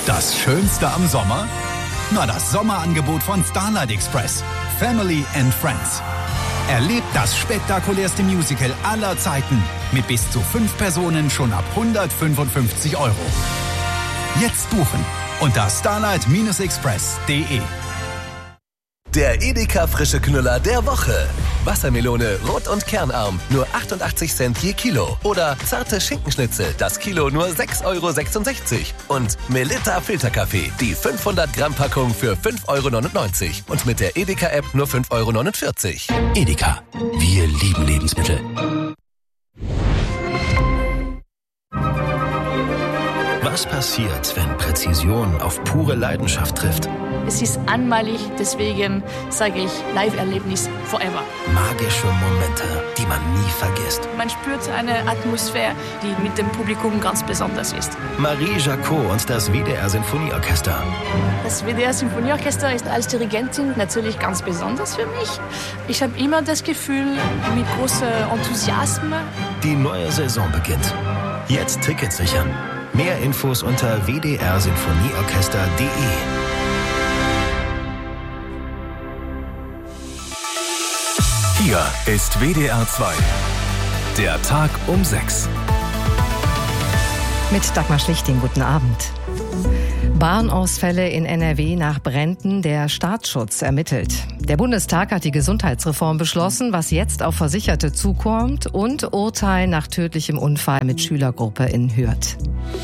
Das Schönste am Sommer? Na, das Sommerangebot von Starlight Express. Family and Friends. Erlebt das spektakulärste Musical aller Zeiten mit bis zu 5 Personen schon ab 155 €. Jetzt buchen unter starlight-express.de. Der Edeka frische Knüller der Woche. Wassermelone rot und kernarm, nur 88 Cent je Kilo. Oder zarte Schinkenschnitzel, das Kilo nur 6,66 €. Und Melitta Filterkaffee, die 500 Gramm Packung für 5,99 €. Und mit der Edeka-App nur 5,49 €. Edeka, wir lieben Lebensmittel. Was passiert, wenn Präzision auf pure Leidenschaft trifft? Es ist einmalig, deswegen sage ich Live-Erlebnis forever. Magische Momente, die man nie vergisst. Man spürt eine Atmosphäre, die mit dem Publikum ganz besonders ist. Marie Jacot und das WDR-Sinfonieorchester. Das WDR-Sinfonieorchester ist als Dirigentin natürlich ganz besonders für mich. Ich habe immer das Gefühl, mit großem Enthusiasmus. Die neue Saison beginnt. Jetzt Tickets sichern. Mehr Infos unter wdrsinfonieorchester.de. Hier ist WDR 2. Der Tag um 6. Mit Dagmar Schlichting, guten Abend. Bahnausfälle in NRW nach Bränden, der Staatsschutz ermittelt. Der Bundestag hat die Gesundheitsreform beschlossen, was jetzt auf Versicherte zukommt, und Urteil nach tödlichem Unfall mit Schülergruppe in Hürth.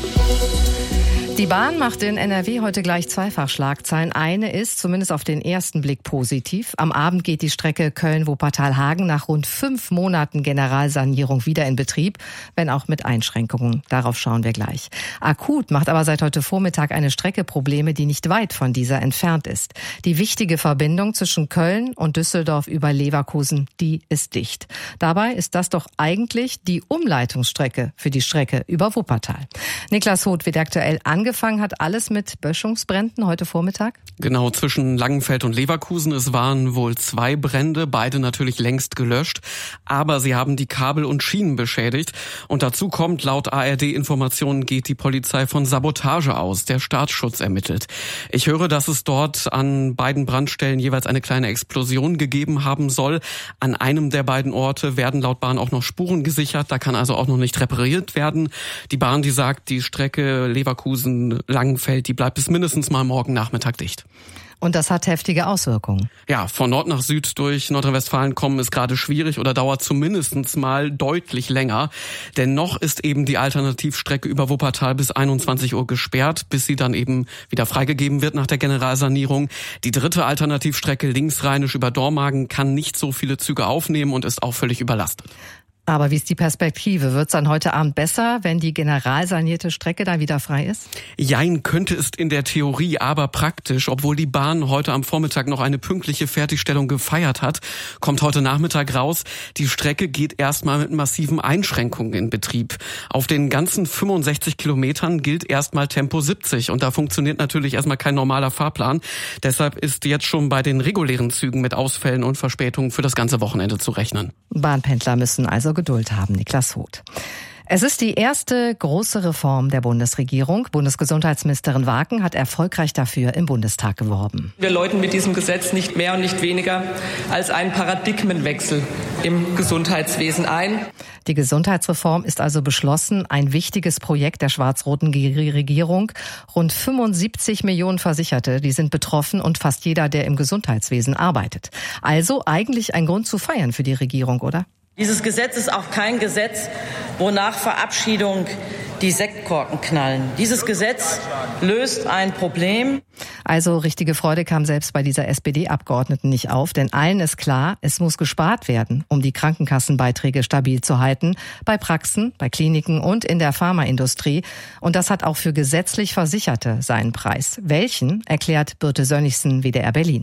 Die Bahn macht in NRW heute gleich zweifach Schlagzeilen. Eine ist zumindest auf den ersten Blick positiv. Am Abend geht die Strecke Köln-Wuppertal-Hagen nach rund 5 Monaten Generalsanierung wieder in Betrieb, wenn auch mit Einschränkungen. Darauf schauen wir gleich. Akut macht aber seit heute Vormittag eine Strecke Probleme, die nicht weit von dieser entfernt ist. Die wichtige Verbindung zwischen Köln und Düsseldorf über Leverkusen, die ist dicht. Dabei ist das doch eigentlich die Umleitungsstrecke für die Strecke über Wuppertal. Niklas Hoth wird aktuell angefangen hat alles mit Böschungsbränden heute Vormittag? Genau, zwischen Langenfeld und Leverkusen. Es waren wohl 2 Brände, beide natürlich längst gelöscht. Aber sie haben die Kabel und Schienen beschädigt. Und dazu kommt, laut ARD-Informationen geht die Polizei von Sabotage aus. Der Staatsschutz ermittelt. Ich höre, dass es dort an beiden Brandstellen jeweils eine kleine Explosion gegeben haben soll. An einem der beiden Orte werden laut Bahn auch noch Spuren gesichert. Da kann also auch noch nicht repariert werden. Die Bahn, die sagt, die Strecke Leverkusen-Langenfeld, die bleibt bis mindestens mal morgen Nachmittag dicht. Und das hat heftige Auswirkungen. Ja, von Nord nach Süd durch Nordrhein-Westfalen kommen ist gerade schwierig oder dauert zumindest mal deutlich länger. Denn noch ist eben die Alternativstrecke über Wuppertal bis 21 Uhr gesperrt, bis sie dann eben wieder freigegeben wird nach der Generalsanierung. Die dritte Alternativstrecke linksrheinisch über Dormagen kann nicht so viele Züge aufnehmen und ist auch völlig überlastet. Aber wie ist die Perspektive? Wird es dann heute Abend besser, wenn die generalsanierte Strecke dann wieder frei ist? Jein, könnte es in der Theorie, aber praktisch. Obwohl die Bahn heute am Vormittag noch eine pünktliche Fertigstellung gefeiert hat, kommt heute Nachmittag raus, die Strecke geht erstmal mit massiven Einschränkungen in Betrieb. Auf den ganzen 65 Kilometern gilt erstmal Tempo 70 und da funktioniert natürlich erstmal kein normaler Fahrplan. Deshalb ist jetzt schon bei den regulären Zügen mit Ausfällen und Verspätungen für das ganze Wochenende zu rechnen. Bahnpendler müssen also Geduld haben. Niklas Hoth. Es ist die erste große Reform der Bundesregierung. Bundesgesundheitsministerin Waken hat erfolgreich dafür im Bundestag geworben. Wir läuten mit diesem Gesetz nicht mehr und nicht weniger als einen Paradigmenwechsel im Gesundheitswesen ein. Die Gesundheitsreform ist also beschlossen, ein wichtiges Projekt der schwarz-roten Regierung. Rund 75 Millionen Versicherte, die sind betroffen und fast jeder, der im Gesundheitswesen arbeitet. Also eigentlich ein Grund zu feiern für die Regierung, oder? Dieses Gesetz ist auch kein Gesetz, wonach Verabschiedung die Sektkorken knallen. Dieses Gesetz löst ein Problem. Also richtige Freude kam selbst bei dieser SPD-Abgeordneten nicht auf, denn allen ist klar, es muss gespart werden, um die Krankenkassenbeiträge stabil zu halten, bei Praxen, bei Kliniken und in der Pharmaindustrie. Und das hat auch für gesetzlich Versicherte seinen Preis. Welchen, erklärt Birte Sönnigsen, WDR Berlin.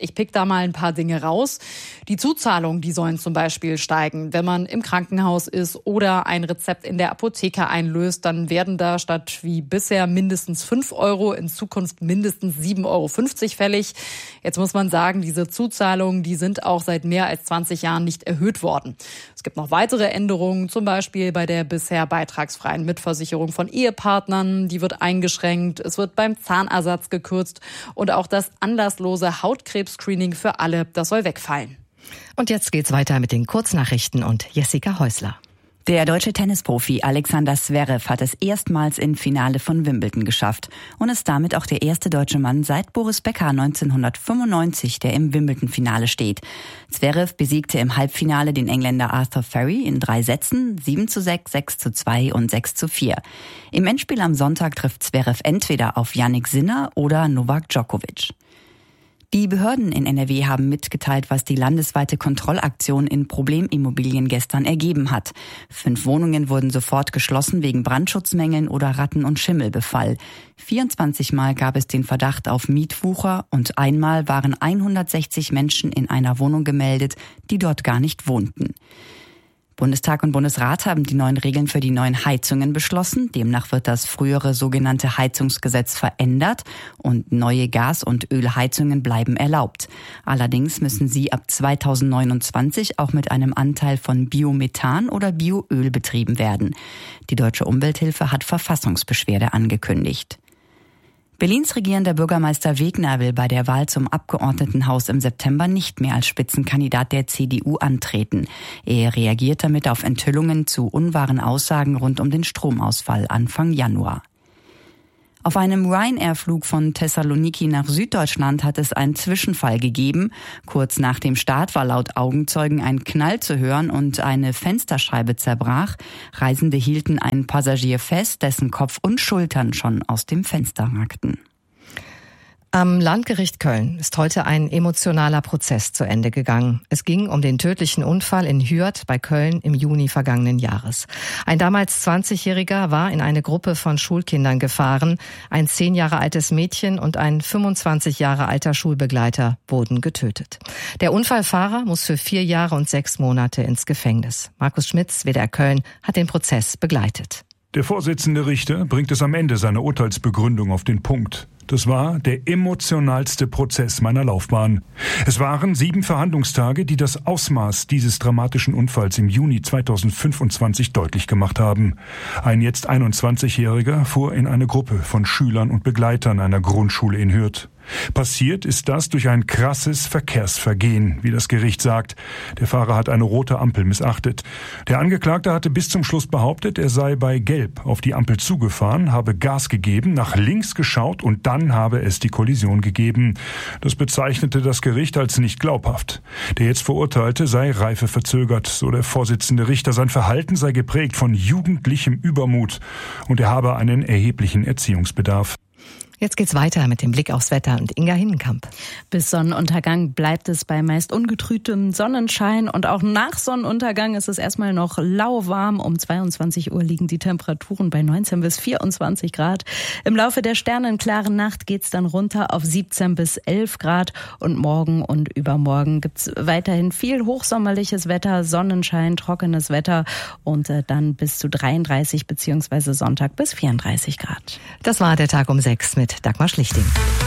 Ich pick da mal ein paar Dinge raus. Die Zuzahlungen, die sollen zum Beispiel steigen. Wenn man im Krankenhaus ist oder ein Rezept in der Apotheke einlöst, dann werden da statt wie bisher mindestens 5 Euro in Zukunft mindestens 7,50 Euro fällig. Jetzt muss man sagen, diese Zuzahlungen, die sind auch seit mehr als 20 Jahren nicht erhöht worden. Es gibt noch weitere Änderungen, zum Beispiel bei der bisher beitragsfreien Mitversicherung von Ehepartnern. Die wird eingeschränkt. Es wird beim Zahnersatz gekürzt und auch das anlasslose Hautkrebs-Screening für alle, das soll wegfallen. Und jetzt geht's weiter mit den Kurznachrichten und Jessica Häusler. Der deutsche Tennisprofi Alexander Zverev hat es erstmals im Finale von Wimbledon geschafft und ist damit auch der erste deutsche Mann seit Boris Becker 1995, der im Wimbledon-Finale steht. Zverev besiegte im Halbfinale den Engländer Arthur Ferry in 3 Sätzen, 7:6, 6:2 und 6:4. Im Endspiel am Sonntag trifft Zverev entweder auf Jannik Sinner oder Novak Djokovic. Die Behörden in NRW haben mitgeteilt, was die landesweite Kontrollaktion in Problemimmobilien gestern ergeben hat. 5 Wohnungen wurden sofort geschlossen wegen Brandschutzmängeln oder Ratten- und Schimmelbefall. 24 Mal gab es den Verdacht auf Mietwucher und einmal waren 160 Menschen in einer Wohnung gemeldet, die dort gar nicht wohnten. Bundestag und Bundesrat haben die neuen Regeln für die neuen Heizungen beschlossen. Demnach wird das frühere sogenannte Heizungsgesetz verändert und neue Gas- und Ölheizungen bleiben erlaubt. Allerdings müssen sie ab 2029 auch mit einem Anteil von Biomethan oder Bioöl betrieben werden. Die Deutsche Umwelthilfe hat Verfassungsbeschwerde angekündigt. Berlins regierender Bürgermeister Wegner will bei der Wahl zum Abgeordnetenhaus im September nicht mehr als Spitzenkandidat der CDU antreten. Er reagiert damit auf Enthüllungen zu unwahren Aussagen rund um den Stromausfall Anfang Januar. Auf einem Ryanair-Flug von Thessaloniki nach Süddeutschland hat es einen Zwischenfall gegeben. Kurz nach dem Start war laut Augenzeugen ein Knall zu hören und eine Fensterscheibe zerbrach. Reisende hielten einen Passagier fest, dessen Kopf und Schultern schon aus dem Fenster ragten. Am Landgericht Köln ist heute ein emotionaler Prozess zu Ende gegangen. Es ging um den tödlichen Unfall in Hürth bei Köln im Juni vergangenen Jahres. Ein damals 20-Jähriger war in eine Gruppe von Schulkindern gefahren. Ein 10 Jahre altes Mädchen und ein 25 Jahre alter Schulbegleiter wurden getötet. Der Unfallfahrer muss für 4 Jahre und 6 Monate ins Gefängnis. Markus Schmitz, WDR Köln, hat den Prozess begleitet. Der Vorsitzende Richter bringt es am Ende seiner Urteilsbegründung auf den Punkt. Das war der emotionalste Prozess meiner Laufbahn. Es waren 7 Verhandlungstage, die das Ausmaß dieses dramatischen Unfalls im Juni 2025 deutlich gemacht haben. Ein jetzt 21-Jähriger fuhr in eine Gruppe von Schülern und Begleitern einer Grundschule in Hürth. Passiert ist das durch ein krasses Verkehrsvergehen, wie das Gericht sagt. Der Fahrer hat eine rote Ampel missachtet. Der Angeklagte hatte bis zum Schluss behauptet, er sei bei Gelb auf die Ampel zugefahren, habe Gas gegeben, nach links geschaut und dann habe es die Kollision gegeben. Das bezeichnete das Gericht als nicht glaubhaft. Der jetzt Verurteilte sei reifeverzögert, so der Vorsitzende Richter. Sein Verhalten sei geprägt von jugendlichem Übermut und er habe einen erheblichen Erziehungsbedarf. Jetzt geht's weiter mit dem Blick aufs Wetter und Inga Hinnenkamp. Bis Sonnenuntergang bleibt es bei meist ungetrübtem Sonnenschein und auch nach Sonnenuntergang ist es erstmal noch lauwarm. Um 22 Uhr liegen die Temperaturen bei 19 bis 24 Grad. Im Laufe der sternenklaren Nacht geht's dann runter auf 17 bis 11 Grad und morgen und übermorgen gibt's weiterhin viel hochsommerliches Wetter, Sonnenschein, trockenes Wetter und dann bis zu 33 bzw. Sonntag bis 34 Grad. Das war der Tag um 6 mit Dagmar Schlichting.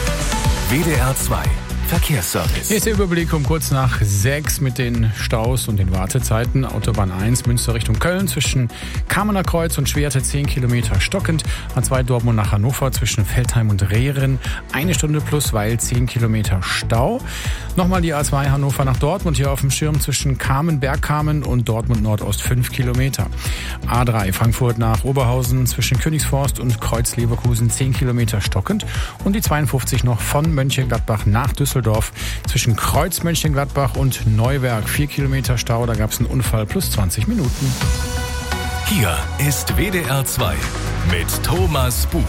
WDR 2 Verkehrsservice. Hier ist der Überblick um kurz nach 6 mit den Staus und den Wartezeiten. Autobahn 1 Münster Richtung Köln zwischen Kamener Kreuz und Schwerte 10 Kilometer stockend. A2 Dortmund nach Hannover zwischen Veltheim und Rehren 1 Stunde plus, weil 10 Kilometer Stau. Nochmal die A2 Hannover nach Dortmund hier auf dem Schirm zwischen Kamen, Bergkamen und Dortmund Nordost 5 Kilometer. A3 Frankfurt nach Oberhausen zwischen Königsforst und Kreuz Leverkusen 10 Kilometer stockend. Und die 52 noch von Mönchengladbach nach Düsseldorf zwischen Kreuz Mönchengladbach und Neuwerk 4 Kilometer Stau. Da gab es einen Unfall plus 20 Minuten. Hier ist WDR 2 mit Thomas Bug.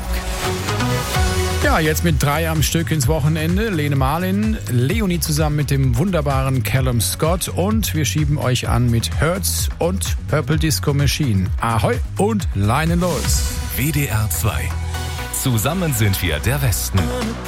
Ja, jetzt mit 3 am Stück ins Wochenende. Lene Marlin, Leonie zusammen mit dem wunderbaren Callum Scott und wir schieben euch an mit Hertz und Purple Disco Machine. Ahoi und Leinen los. WDR 2. Zusammen sind wir der Westen.